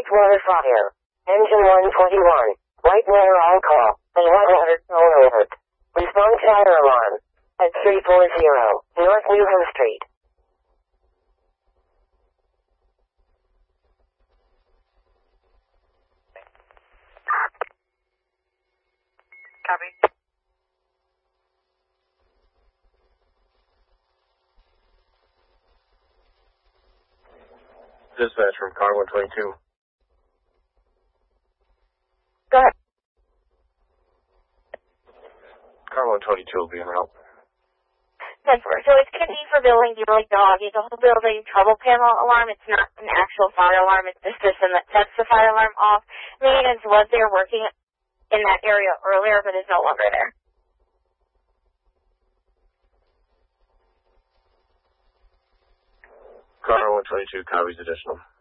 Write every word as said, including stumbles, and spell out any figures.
weather fire. Engine one twenty-one. White weather on call. And one hundred alert. Respond fire alarm. At three forty North Newham Street. Copy. Dispatch from car one twenty-two. Go ahead. Car one twenty-two will be en route. ten four. So it's going to be for building the like dog. It's a whole building trouble panel alarm. It's not an actual fire alarm. It's the system that sets the fire alarm off. Maintenance was there working in that area earlier, but is no longer there. Car one twenty-two copies additional.